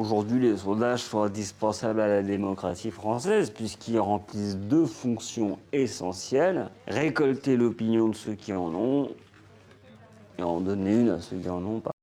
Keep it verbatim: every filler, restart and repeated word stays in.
Aujourd'hui, les sondages sont indispensables à la démocratie française puisqu'ils remplissent deux fonctions essentielles: récolter l'opinion de ceux qui en ont et en donner une à ceux qui en ont pas.